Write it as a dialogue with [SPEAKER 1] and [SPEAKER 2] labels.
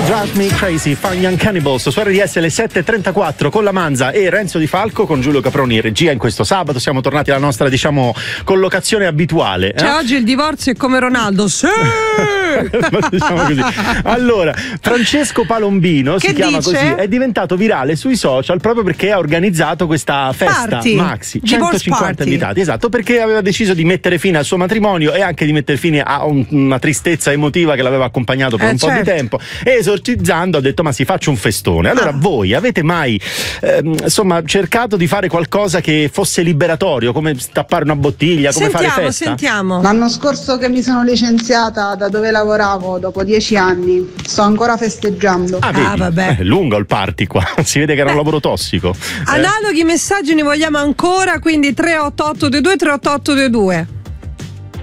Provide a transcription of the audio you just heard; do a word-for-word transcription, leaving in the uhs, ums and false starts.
[SPEAKER 1] Drive Me Crazy, Fun Young Cannibals su R D S alle sette e trentaquattro con la Manza e Renzo Di Falco, con Giulio Caproni in regia. In questo sabato siamo tornati alla nostra, diciamo, collocazione abituale.
[SPEAKER 2] Cioè
[SPEAKER 1] eh?
[SPEAKER 2] oggi il divorzio è come Ronaldo. Sì!
[SPEAKER 1] Diciamo così. Allora, Francesco Palombino,
[SPEAKER 2] che
[SPEAKER 1] si chiama
[SPEAKER 2] dice?
[SPEAKER 1] così, è diventato virale sui social proprio perché ha organizzato questa festa
[SPEAKER 2] Party.
[SPEAKER 1] maxi,
[SPEAKER 2] Divorce
[SPEAKER 1] centocinquanta
[SPEAKER 2] party.
[SPEAKER 1] invitati, esatto, perché aveva deciso di mettere fine al suo matrimonio e anche di mettere fine a un, una tristezza emotiva che l'aveva accompagnato per
[SPEAKER 2] Eh,
[SPEAKER 1] un
[SPEAKER 2] certo.
[SPEAKER 1] po' di tempo, e esorcizzando ha detto: ma si faccia un festone. Allora,
[SPEAKER 2] Ah.
[SPEAKER 1] voi avete mai ehm, insomma cercato di fare qualcosa che fosse liberatorio, come stappare una bottiglia, come
[SPEAKER 2] Sentiamo,
[SPEAKER 1] fare festa?
[SPEAKER 2] sentiamo.
[SPEAKER 3] L'anno scorso che mi sono licenziata da dove lavoravo, dopo dieci anni, sto ancora festeggiando.
[SPEAKER 1] Ah, vedi?
[SPEAKER 2] Ah, vabbè.
[SPEAKER 1] È lungo il party qua, si vede che era un lavoro tossico. Eh.
[SPEAKER 2] Analoghi messaggi ne vogliamo ancora, quindi tre otto otto due due tre otto otto due due.